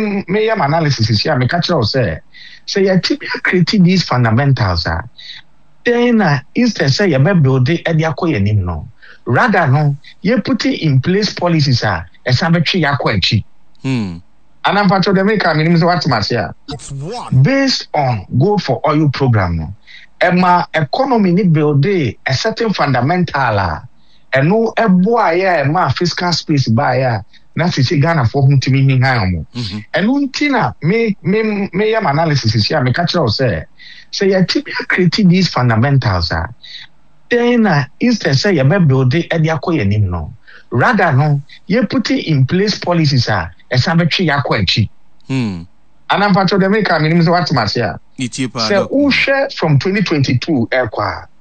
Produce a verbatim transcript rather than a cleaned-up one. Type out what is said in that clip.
me me am analysis is here. Me catch you say say you keep creating these fundamentals. Ah, then uh, instead say you be build it e dia koye nim no. Rather no, you put in place policies. Ah, e sa betwe yakwa achi. Hmm. And I'm part of the America minimum what matter. It's one Based on gold for oil program. No. Emma economy need build a certain fundamental ah. And no a boy yeah ma fiscal space by ya na sisi Ghana for whom to me hin han and untina me me me am analysis is here me catch you say say you keep creating these fundamentals ah then uh, instead say you be build e dia koye nim no rather no you put in place policies ah e sa betwe yakwa achi hmm and I'm part of the America minimum what matter itie pa say who share from twenty twenty-two ekwa